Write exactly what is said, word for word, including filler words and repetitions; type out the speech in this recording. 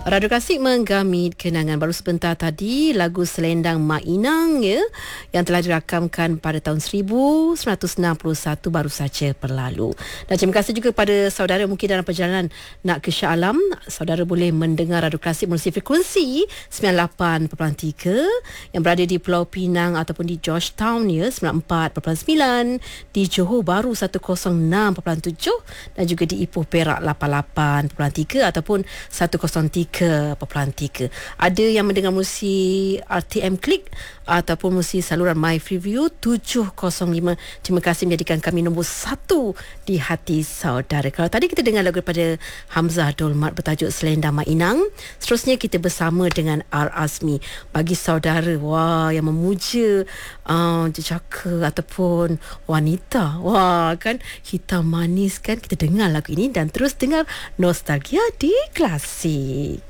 Radio Klasik menggamit kenangan. Baru sebentar tadi lagu Selendang Mak Inang ya, yang telah dirakamkan pada tahun seribu sembilan ratus enam puluh satu baru saja berlalu. Dan terima kasih juga kepada saudara mungkin dalam perjalanan nak ke Shah Alam, saudara boleh mendengar Radio Klasik melalui frekuensi sembilan puluh lapan perpuluhan tiga yang berada di Pulau Pinang ataupun di Georgetown ya sembilan puluh empat perpuluhan sembilan, di Johor Bahru seratus enam perpuluhan tujuh dan juga di Ipoh Perak lapan puluh lapan perpuluhan tiga ataupun seratus tiga perpuluhan tiga. Ada yang mendengar musik R T M Click ataupun musik saluran My Freeview tujuh kosong lima. Terima kasih menjadikan kami nombor satu di hati saudara. Kalau tadi kita dengar lagu daripada Hamzah Dolmat bertajuk Selendang Mak Inang, seterusnya kita bersama dengan R. Azmi. Bagi saudara wah yang memuja uh, jejaka ataupun wanita, wah kan hitam manis kan, kita dengar lagu ini dan terus dengar Nostalgia di Klasik.